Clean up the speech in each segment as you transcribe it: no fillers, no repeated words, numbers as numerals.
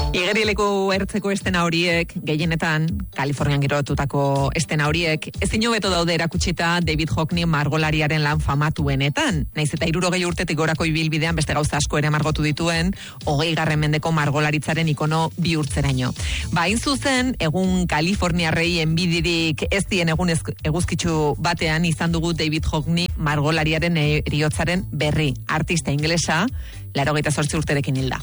Igerileku ertzeko estena horiek, gehienetan, Kalifornian girotutako estena horiek, ezin hobeto daude erakutsita David Hockney margolariaren lan famatuenetan. Naiz eta 60 urtetik gorako ibilbidean beste gauza asko ere margotu dituen, 20. mendeko margolaritzaren ikono bihurtzeraino. Hain zuzen, egun Kaliforniarrei enbidirik ez dien egun eguzkitsu batean izan dugu David Hockney margolariaren heriotzaren berri. Artista ingelesa, 88 urterekin hilda.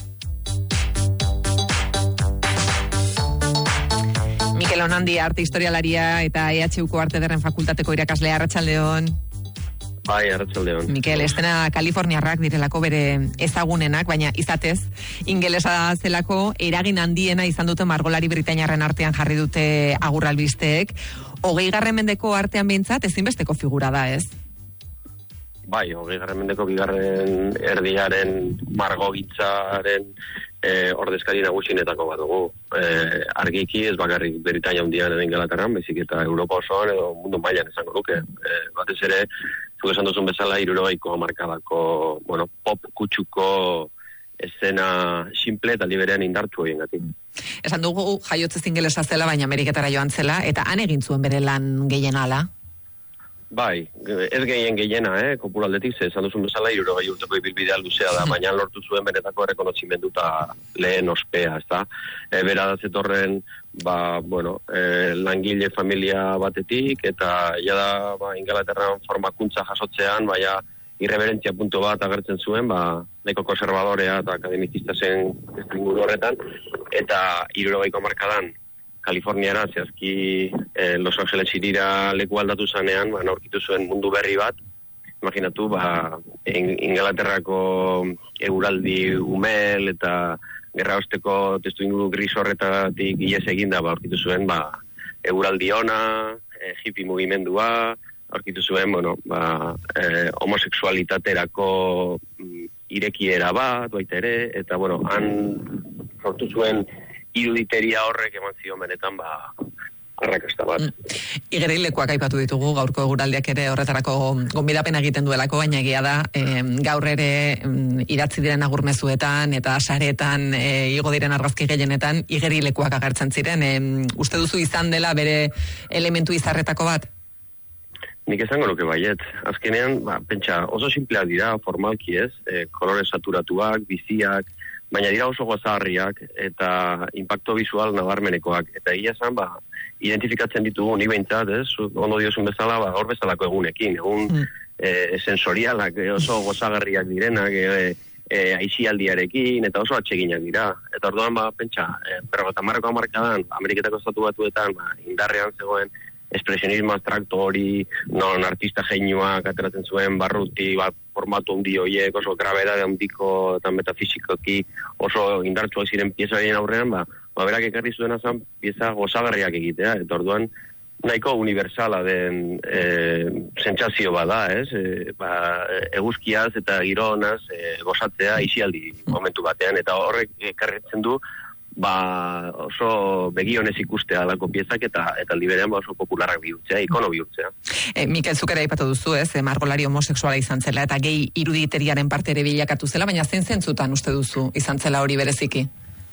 Mikel Onandi, arte historialaria eta EHUko Arte Ederren Fakultateko irakaslea, arratsaldeon. Bai, arratsaldeon. Mikel, estena Kaliforniarrak direlako bere ezagunenak, baina izatez, ingelesa zelako eragin handiena izan dute margolari britainiarren artean jarri dute agur albisteek. 20. mendeko artean behintzat ezinbesteko figura da, ez? Bai, 20. mendeko bigarren erdiaren margogitzaren ordezkari nagusienetako bat dugu. Argiki ez bakarrik Britainia Handian edo Ingalaterran, baizik eta Europa osoan edo mundu mailan izango luke. Batez ere, zuk esan duzun bezala 60ko hamarkadako, pop kutsuko eszena simple eta liberean indartu egingatik. Esan dugu jaiotzez ingelesa zela, baina Ameriketara joan zela, eta han egin zuen bere lan gehienala. Bai, ez gehiena, kopuraldetik, esan duzun bezala 60 urteko ibilbidea luzea da, baina lortu zuen benetako errekonozimendu eta lehen ospea, ezta? Bera da zetorren, langile familia batetik, eta jada Ingalaterran formakuntza jasotzean, irreverentzia punto bat agertzen zuen, nahiko konservadorea eta akademizista zen inguru horretan, eta 60ko hamarkadan Kaliforniara, zehazki Los Angeles irira leku aldatu zanean, aurkitu zuen mundu berri bat. Imaginatu, Ingalaterrako eguraldi umel eta gerra osteko testu inguru gris horretatik ies eginda, aurkitu zuen, eguraldi ona, hippie mugimendua, aurkitu zuen, homoseksualitaterako irekiera bat, baita ere, eta, han sortu zuen iruditeria horrek eman zion benetan arrakasta bat. Igerilekuak aipatu ditugu, gaurko eguraldiak ere horretarako gonbidapena egiten duelako, baina egia da, gaur ere idatzi diren agurmezuetan eta saretan igo diren argazki gehienetan igerilekuak agertzen ziren. Uste duzu izan dela bere elementu izarretako bat? Nik esango nuke baiet. Azkenean, pentsa, oso simplea dira, formalki ez, kolore saturatuak, biziak, baina dira oso gozagarriak eta impacto visual nabarmenekoak. Eta egia esan, identifikatzen ditugu, nik behintzat, ondo diozun bezala, hor bezalako egunekin, sensorialak, oso gozagarriak direnak, aizialdiarekin, eta oso atseginak dira. Eta orduan, pentsa, 50ko hamarkadan, Ameriketako Estatu Batuetan, indarrean zegoen espresionismo abstrakto hori, non artista geinuak ateratzen zuen barruti, formatu handi horiek, oso grabedade handiko eta metafisikoki oso indartsuak ziren pieza horien aurrean, berak ekarri zuena zen pieza gozagarriak egitea, eta orduan nahiko universala den sentsazio bada, ez? Eguzkiaz eta gironaz gozatzea isialdi momentu batean, eta horrek ekarritzen du oso begionez ikustea alako piezak eta liberean oso popularrak bihurtzea, ikono bihurtzea. Mikel, zuk ere aipatu duzu, margolari homosexuala izan zela eta gehi iruditeriaren parte ere bilakatu zela, baina zein zentzutan uste duzu izan zela hori bereziki?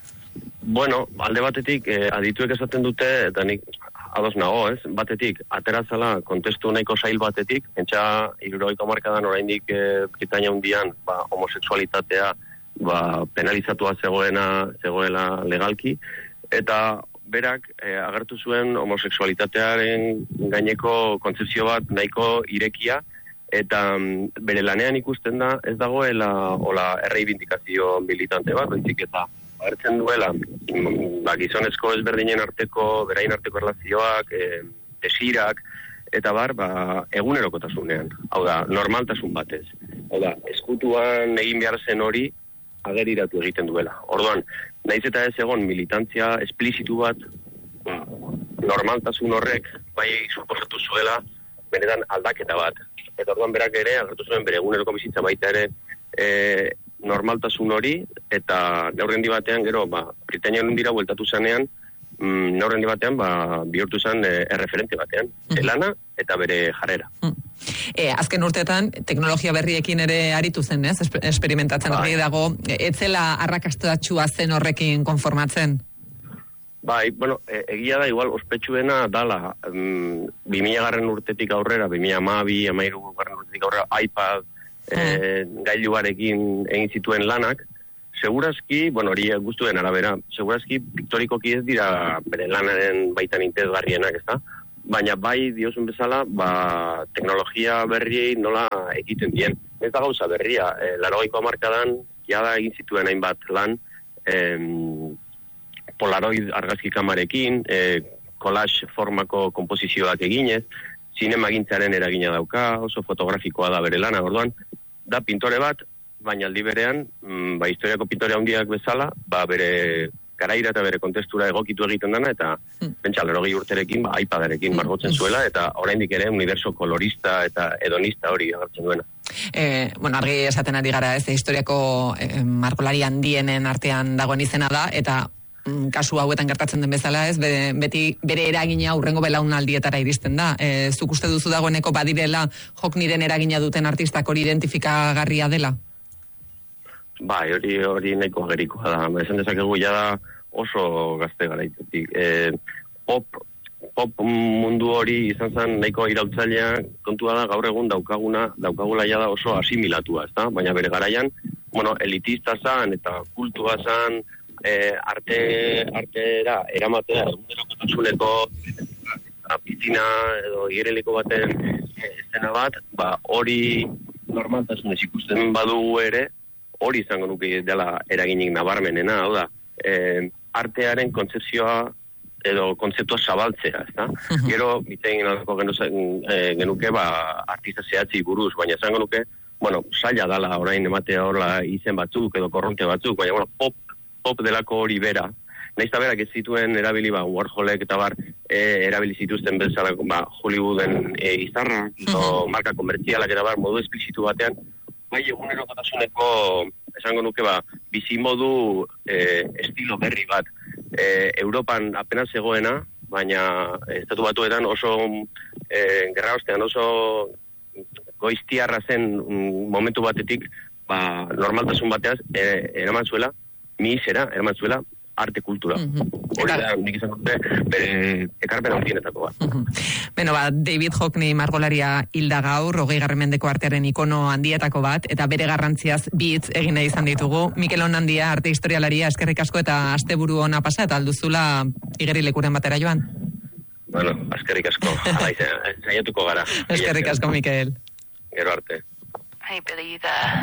Alde batetik, adituek esaten dute, eta nik ados nago, batetik, aterazala kontestu nahiko sail batetik, entxa 60ko hamarkadan oraindik Britainia Handian, homosexualitatea penalizatua zegoela legalki, eta berak agertu zuen homosexualitatearen gaineko kontzepzio bat nahiko irekia, eta bere lanean ikusten da ez dagoela erreibindikazio militante bat, baizik eta agertzen duela gizonezko ezberdinen arteko, berain arteko erlazioak, desirak, eta egunerokotasunean, hau da, normaltasun batez. Hau da, eskutuan egin behar zen hori, ageriratu egiten duela. Orduan, naiz eta ez egon militantzia esplizitu bat, normaltasun horrek suposatu zuela benetan aldaketa bat. Eta orduan berak ere, agertu zuen bere eguneroko bizitza baita ere normaltasun hori, eta neurrendi batean gero, Britainia Handira bueltatu zanean, neurrendi batean bihurtu zen erreferente batean, lana eta bere jarrera. Azken urteetan, teknologia berriekin ere aritu zen, ez? Experimentatzen argi dago, etzela arrakastatxua zen horrekin konformatzen. Bai, bueno, egia da, igual, ospetsuena dala, 2000 urtetik aurrera, 2012, 2013 urtetik aurrera, iPad gailuarekin egin zituen lanak, segurazki, bueno, hori guztuen arabera, segurazki piktorikoki ez dira bere lanaren baitan interesgarrienak, ez da? Baina bai, diozun bezala, teknologia berriei nola egiten dien. Ez da gauza berria, 80ko hamarkadan, jada egin zituen hainbat lan, Polaroid argazki kamarekin, collage formako kompozizioak eginez, zinemagintzaren eragina dauka, oso fotografikoa da bere lana, orduan, da pintore bat, baina aldi berean, historiako pintore handiak bezala, bere garaira eta bere kontestura egokitu egiten dana, eta pentsa 80 urterekin, iPadarekin margotzen zuela, eta oraindik ere universo kolorista eta hedonista hori agertzen duena. Bueno, argi esaten ari gara, ez, historiako margolari handienen artean dagoen izena da, eta kasu hauetan gertatzen den bezala, ez, beti bere eragina hurrengo belaunaldietara iristen da. Zuk uste duzu dagoeneko badirela Hockneyren eragina duten artistak hori identifikagarria dela? Bai, hori nahiko agerikoa da. Esan dezakegu da oso gazte garaitetik. Pop mundu hori izan zen nahiko irautzailea, kontua da gaur egun daukagula da oso asimilatua, ezta? Baina bere garaian, bueno, elitista zan eta kultua zan, artera eramatea egunerokotasuneko pizina edo igereliko baten eszena bat, hori normaltasunez ikusten badugu ere, hori izango nuke dela eraginik nabarmenena, hau da, artearen kontzepzioa edo kontzeptua zabaltzea, ezta? Gero, bitegin alako genuke, artista zehatzi buruz, baina izango nuke, bueno, saila dala orain ematea horla izen batzuk edo korronte batzuk, baina, bueno, pop delako hori bera. Naiz eta berak ez zituen erabili, Warholek eta erabili zituzten bezala, Hollywooden izarra, edo marka komertzialak eta modu esplizitu batean, bai egunerokotasuneko, esango nuke, bizimodu estilo berri bat. Europan apenas zegoena, baina estatu batuetan oso gerra ostean oso goiztiarra zen momentu batetik, normaltasun bateaz eraman zuela, eraman zuela arte kultura. Hori da, nik izan dute, bere ekarpen handienetako bat. Beno, David Hockney margolaria hilda gaur, 20. mendeko artearen ikono handietako bat, eta bere garrantziaz bi hitz egin nahi izan ditugu. Mikel Onandia, arte historialaria, eskerrik asko eta asteburu ona pasa, eta alduzula igerilekuren batera joan. Bueno, eskerrik asko. Zaiatuko gara. Eskerrik asko, Mikel. Gero arte. Hey, Billy,